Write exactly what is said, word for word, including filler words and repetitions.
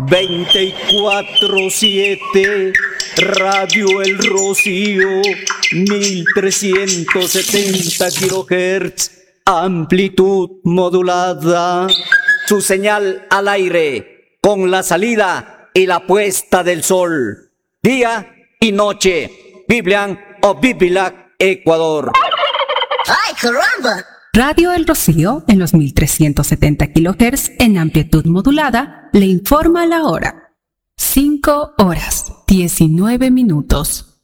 veinticuatro siete, Radio El Rocío, mil trescientos setenta kilohertz, amplitud modulada. Su señal al aire, con la salida y la puesta del sol, día y noche, Biblian o Bibilac, Ecuador. ¡Ay, caramba! Radio El Rocío, en los mil trescientos setenta kilohertz en amplitud modulada, le informa la hora. cinco horas, diecinueve minutos.